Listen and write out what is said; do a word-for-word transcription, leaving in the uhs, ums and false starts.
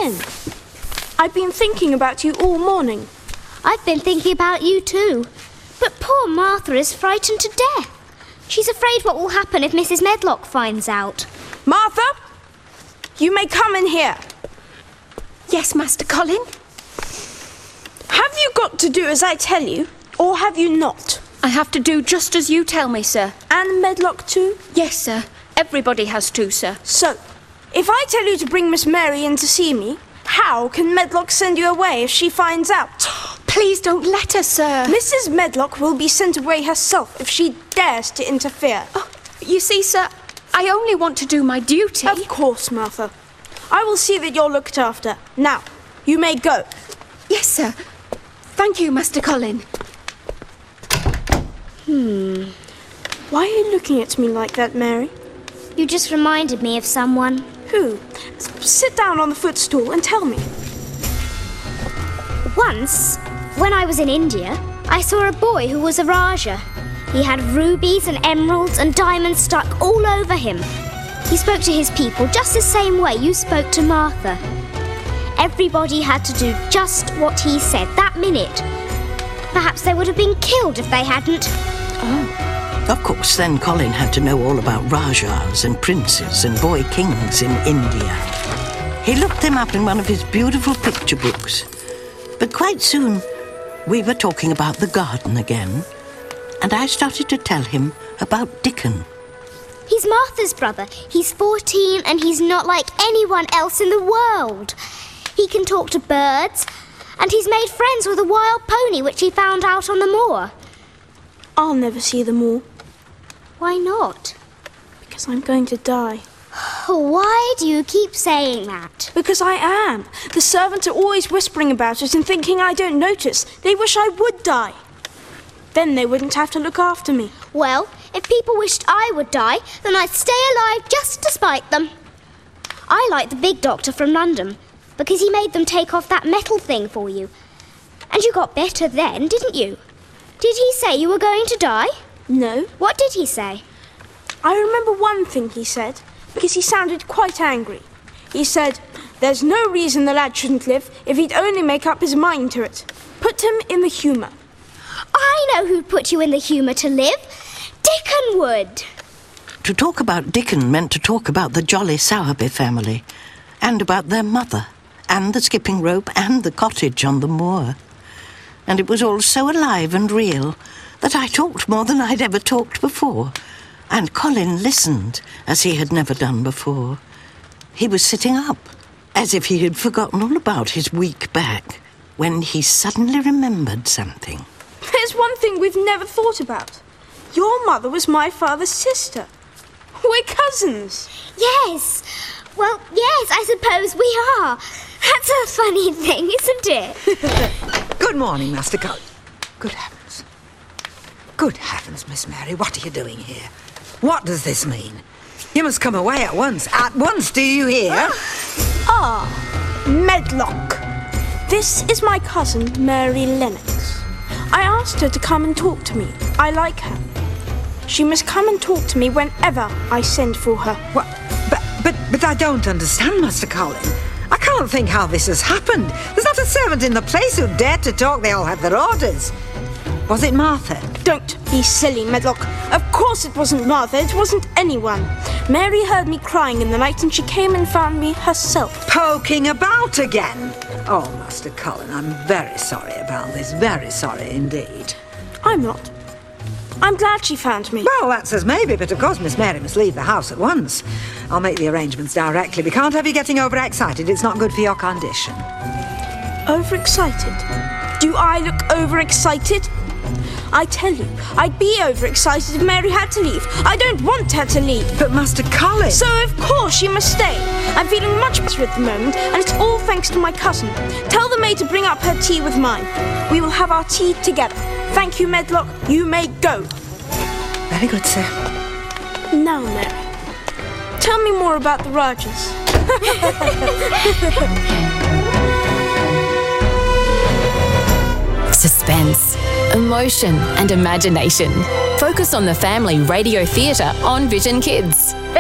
in. I've been thinking about you all morning. I've been thinking about you too. But poor Martha is frightened to death. She's afraid what will happen if Missus Medlock finds out. Martha, you may come in here. Yes, Master Colin? Have you got to do as I tell you, or have you not? I have to do just as you tell me, sir. And Medlock too? Yes, sir. Everybody has to, sir. So, if I tell you to bring Miss Mary in to see me, how can Medlock send you away if she finds out? Please don't let her, sir. Missus Medlock will be sent away herself if she dares to interfere. Oh, you see, sir, I only want to do my duty. Of course, Martha. I will see that you're looked after. Now, you may go. Yes, sir. Thank you, Master Colin. Hmm. Why are you looking at me like that, Mary? You just reminded me of someone. Who? Sit down on the footstool and tell me. Once, when I was in India, I saw a boy who was a Raja. He had rubies and emeralds and diamonds stuck all over him. He spoke to his people just the same way you spoke to Martha. Everybody had to do just what he said that minute. Perhaps they would have been killed if they hadn't. Oh. Of course, then Colin had to know all about Rajas and princes and boy kings in India. He looked them up in one of his beautiful picture books. But quite soon, we were talking about the garden again, and I started to tell him about Dickon. He's Martha's brother. He's fourteen and he's not like anyone else in the world. He can talk to birds, and he's made friends with a wild pony which he found out on the moor. I'll never see them all. Why not? Because I'm going to die. Why do you keep saying that? Because I am. The servants are always whispering about it and thinking I don't notice. They wish I would die. Then they wouldn't have to look after me. Well, if people wished I would die, then I'd stay alive just to spite them. I like the big doctor from London, because he made them take off that metal thing for you. And you got better then, didn't you? Did he say you were going to die? No. What did he say? I remember one thing he said, because he sounded quite angry. He said, there's no reason the lad shouldn't live if he'd only make up his mind to it. Put him in the humour. I know who'd put you in the humour to live. Dickon would. To talk about Dickon meant to talk about the Jolly Sowerby family, and about their mother, and the skipping rope, and the cottage on the moor. And it was all so alive and real that I talked more than I'd ever talked before. And Colin listened as he had never done before. He was sitting up, as if he had forgotten all about his weak back, when he suddenly remembered something. There's one thing we've never thought about. Your mother was my father's sister. We're cousins. Yes. Well, yes, I suppose we are. That's a funny thing, isn't it? Good morning, Master Colin. Good heavens. Good heavens, Miss Mary, what are you doing here? What does this mean? You must come away at once. At once, do you hear? Ah, Medlock. This is my cousin, Mary Lennox. I asked her to come and talk to me. I like her. She must come and talk to me whenever I send for her. What? But, but, but I don't understand, Master Colin. I can't think how this has happened. There's not a servant in the place who dared to talk. They all had their orders. Was it Martha? Don't be silly, Medlock. Of course it wasn't Martha. It wasn't anyone. Mary heard me crying in the night and she came and found me herself. Poking about again. Oh, Master Colin, I'm very sorry about this. Very sorry indeed. I'm not. I'm glad she found me. Well, that says maybe, but of course Miss Mary must leave the house at once. I'll make the arrangements directly. We can't have you getting overexcited. It's not good for your condition. Overexcited? Do I look overexcited? I tell you, I'd be overexcited if Mary had to leave. I don't want her to leave. But Master Colin... So of course she must stay. I'm feeling much better at the moment, and it's all thanks to my cousin. Tell the maid to bring up her tea with mine. We will have our tea together. Thank you, Medlock. You may go. Very good, sir. Now, Mary, tell me more about the Rajas. Suspense, emotion and imagination. Focus on the Family Radio Theatre on Vision Kids.